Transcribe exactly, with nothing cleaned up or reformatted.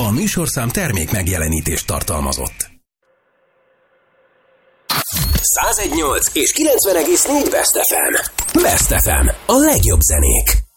A műsorszám termék megjelenítést tartalmazott. száz egy egész nyolc és kilencven egész négy Best ef em. Best ef em. A legjobb zenék.